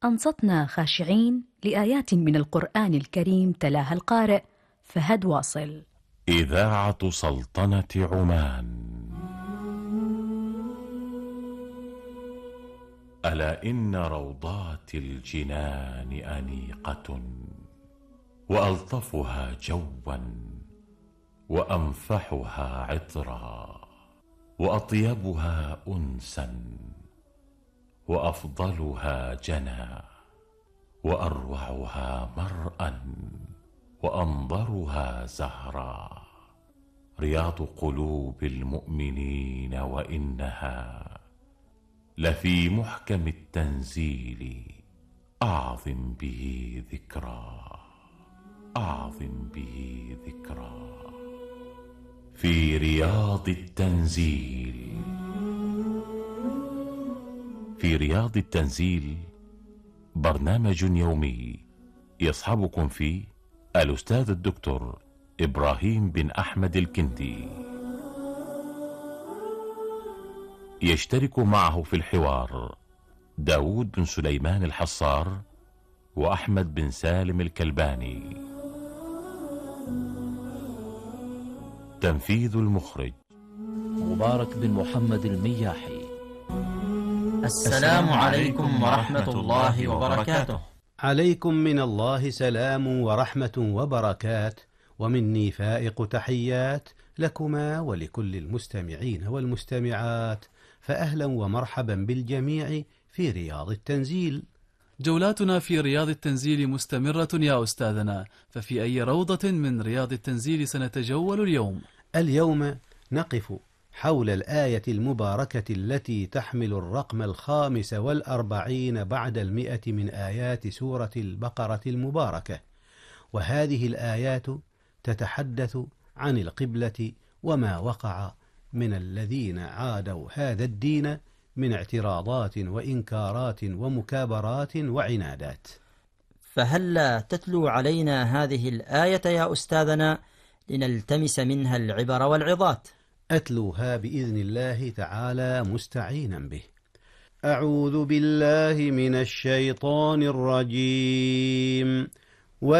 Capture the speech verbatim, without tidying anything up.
أنصتنا خاشعين لآيات من القرآن الكريم تلاها القارئ فهد واصل. إذاعة سلطنة عمان. ألا إن روضات الجنان أنيقة، وألطفها جوا وأنفحها عطرا، وأطيبها أنسا وأفضلها جنى، وأروعها مرءا وأنظرها زهرا، رياض قلوب المؤمنين، وإنها لفي محكم التنزيل، أعظم به ذكرى، أعظم به ذكرى. في رياض التنزيل. في رياض التنزيل برنامج يومي يصحبكم فيه الأستاذ الدكتور إبراهيم بن أحمد الكندي. يشترك معه في الحوار داود بن سليمان الحصار وأحمد بن سالم الكلباني. تنفيذ المخرج مبارك بن محمد المياحي. السلام عليكم ورحمة الله وبركاته. عليكم من الله سلام ورحمة وبركات، ومني فائق تحيات لكما ولكل المستمعين والمستمعات، فأهلا ومرحبا بالجميع في رياض التنزيل. جولاتنا في رياض التنزيل مستمرة يا أستاذنا، ففي أي روضة من رياض التنزيل سنتجول اليوم؟ اليوم نقف حول الآية المباركة التي تحمل الرقم الخامس والأربعين بعد المئة من آيات سورة البقرة المباركة، وهذه الآيات تتحدث عن القبلة وما وقع من الذين عادوا هذا الدين من اعتراضات وإنكارات ومكابرات وعنادات. فهلا تتلو علينا هذه الآية يا أستاذنا لنلتمس منها العبر والعظات؟ أتلوها بإذن الله تعالى مستعينا به. أعوذ بالله من الشيطان الرجيم.